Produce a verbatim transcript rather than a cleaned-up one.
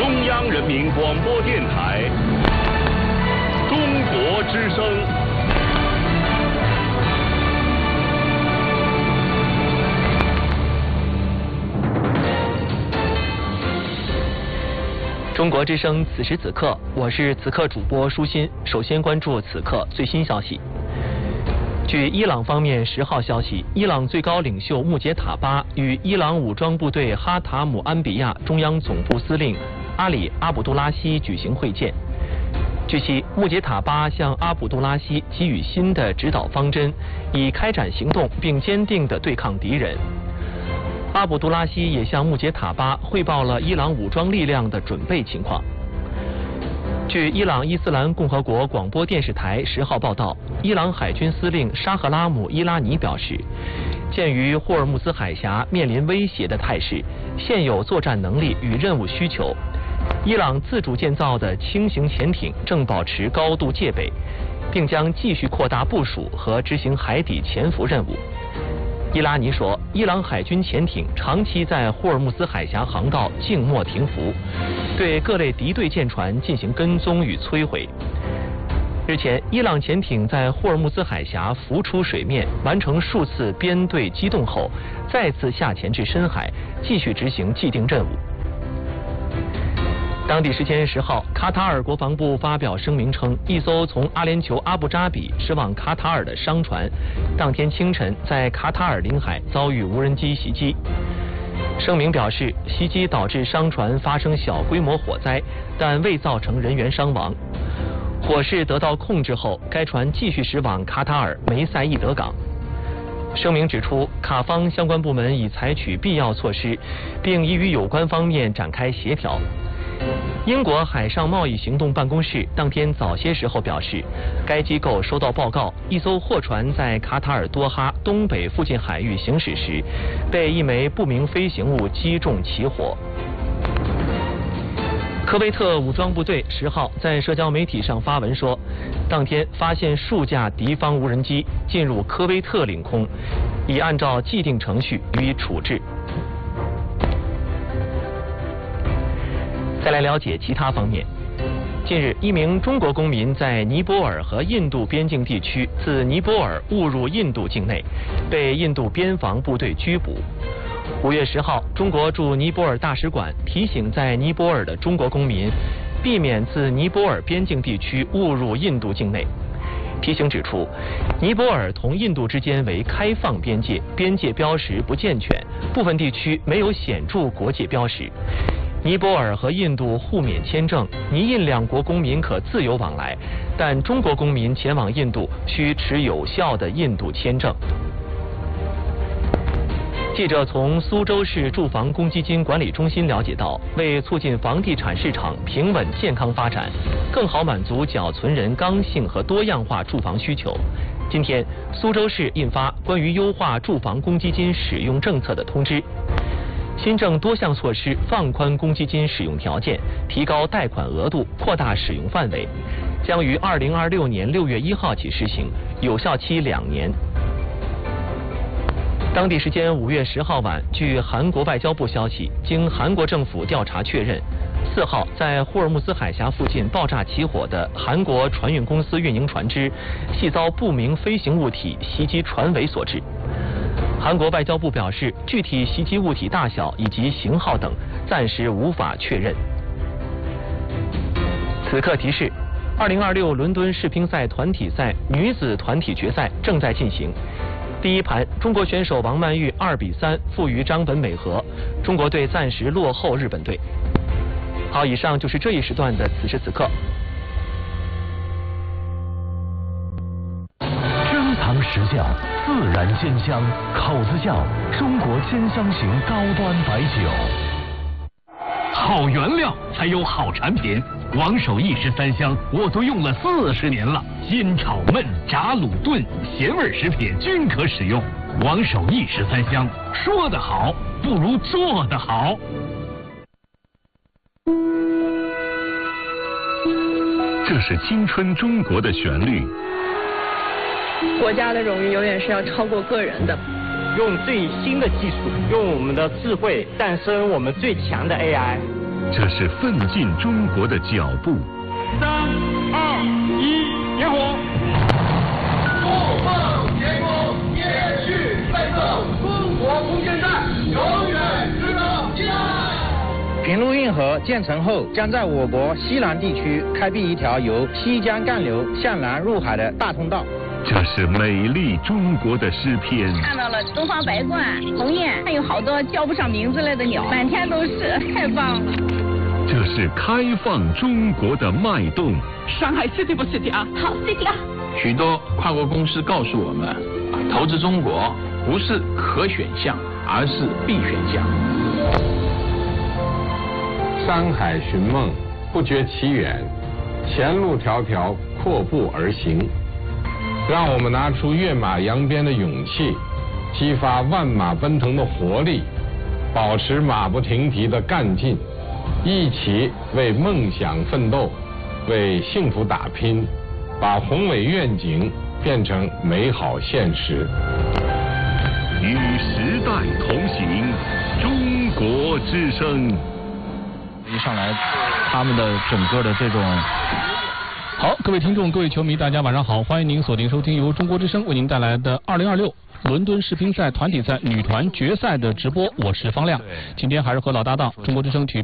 中央人民广播电台中国之声。 中国之声，此时此刻，我是此刻主播舒心。首先关注此刻最新消息。据伊朗方面十号消息，伊朗最高领袖穆杰塔巴与伊朗武装部队哈塔姆安比亚中央总部司令阿里阿卜杜拉希举行会见。据悉，穆杰塔巴向阿卜杜拉希给予新的指导方针，以开展行动并坚定地对抗敌人。阿卜杜拉希也向穆杰塔巴汇报了伊朗武装力量的准备情况。据伊朗伊斯兰共和国广播电视台十号报道，伊朗海军司令沙赫拉姆伊拉尼表示，鉴于霍尔木兹海峡面临威胁的态势，现有作战能力与任务需求，伊朗自主建造的轻型潜艇正保持高度戒备，并将继续扩大部署和执行海底潜伏任务。伊拉尼说，伊朗海军潜艇长期在霍尔木兹海峡航道静默停服，对各类敌对舰船进行跟踪与摧毁。日前，伊朗潜艇在霍尔木兹海峡浮出水面，完成数次编队机动后，再次下潜至深海，继续执行既定任务。当地时间十号，卡塔尔国防部发表声明称，一艘从阿联酋阿布扎比驶往卡塔尔的商船，当天清晨在卡塔尔领海遭遇无人机袭击。声明表示，袭击导致商船发生小规模火灾，但未造成人员伤亡。火势得到控制后，该船继续驶往卡塔尔梅赛义德港。声明指出，卡方相关部门已采取必要措施，并已与有关方面展开协调。英国海上贸易行动办公室当天早些时候表示，该机构收到报告，一艘货船在卡塔尔多哈东北附近海域行驶时，被一枚不明飞行物击中起火。科威特武装部队十号在社交媒体上发文说，当天发现数架敌方无人机进入科威特领空，已按照既定程序予以处置。再来了解其他方面。近日，一名中国公民在尼泊尔和印度边境地区自尼泊尔误入印度境内，被印度边防部队拘捕。五月十号，中国驻尼泊尔大使馆提醒在尼泊尔的中国公民，避免自尼泊尔边境地区误入印度境内。提醒指出，尼泊尔同印度之间为开放边界，边界标识不健全，部分地区没有显著国界标识。尼泊尔和印度互免签证，尼印两国公民可自由往来，但中国公民前往印度需持有效的印度签证。记者从苏州市住房公积金管理中心了解到，为促进房地产市场平稳健康发展，更好满足缴存人刚性和多样化住房需求，今天苏州市印发关于优化住房公积金使用政策的通知。新政多项措施放宽公积金使用条件，提高贷款额度，扩大使用范围，将于二零二六年六月一号起施行，有效期两年。当地时间五月十号晚，据韩国外交部消息，经韩国政府调查确认，四号在霍尔木兹海峡附近爆炸起火的韩国船运公司运营船只，系遭不明飞行物体袭击船尾所致。韩国外交部表示，具体袭击物体大小以及型号等暂时无法确认。此刻提示，二零二六伦敦世乒赛团体赛女子团体决赛正在进行。第一盘，中国选手王曼玉二比三负于张本美和，中国队暂时落后日本队。好，以上就是这一时段的此时此刻。 珍藏实窖，自然鲜香，口子窖，中国鲜香型高端白酒。 好原料才有好产品，王守义十三香我都用了四十年了，煎炒焖炸卤炖咸味食品均可使用。王守义十三香，说得好不如做得好。 这是青春中国的旋律。 国家的荣誉永远是要超过个人的。 用最新的技术，用我们的智慧诞生我们最强的 A I。 这是奋进中国的脚步。 三二一，点火！共奉天宫，延续奋斗，中国空间站永远值得信赖。 平陆运河建成后，将在我国西南地区开辟一条由西江干流向南入海的大通道。 这是美丽中国的诗篇。 看到了东方白鹳、鸿雁，还有好多叫不上名字类的鸟，满天都是，太棒了。 这是开放中国的脉动。 上海 City 不 City 啊？好 City 啊！ 许多跨国公司告诉我们，投资中国不是可选项，而是必选项。 山海寻梦，不觉其远，前路迢迢，阔步而行。让我们拿出跃马扬鞭的勇气，激发万马奔腾的活力，保持马不停蹄的干劲，一起为梦想奋斗，为幸福打拼，把宏伟愿景变成美好现实。 与时代同行，中国之声。 一上来，他们的整个的这种。好，各位听众、各位球迷，大家晚上好！欢迎您锁定收听由中国之声为您带来的二零二六伦敦世乒赛团体赛女团决赛的直播，我是方亮。今天还是和老搭档中国之声体育